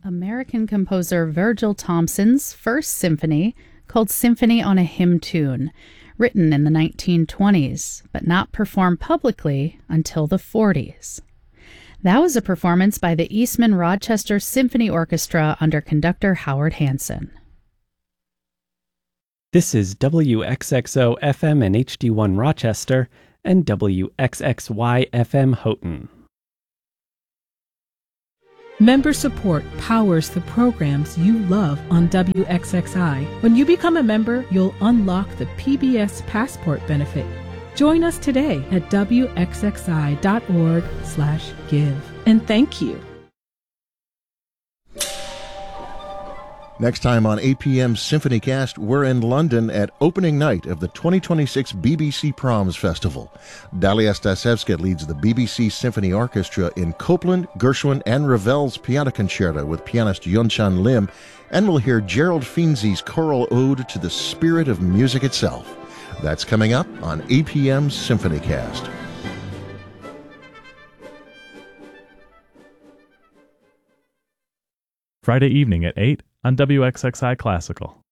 American composer Virgil Thomson's first symphony, called Symphony on a Hymn Tune, written in the 1920s, but not performed publicly until the 40s. That was a performance by the Eastman Rochester Symphony Orchestra under conductor Howard Hanson. This is WXXO FM and HD1 Rochester and WXXY FM Houghton. Member support powers the programs you love on WXXI. When you become a member, you'll unlock the PBS Passport benefit. Join us today at WXXI.org/give. And thank you. Next time on APM's SymphonyCast, we're in London at opening night of the 2026 BBC Proms Festival. Dalia Stasevska leads the BBC Symphony Orchestra in Copland, Gershwin, and Ravel's Piano Concerto with pianist Yunchan Lim, and we'll hear Gerald Finzi's choral ode to the spirit of music itself. That's coming up on APM's SymphonyCast. Friday evening at 8 on WXXI Classical.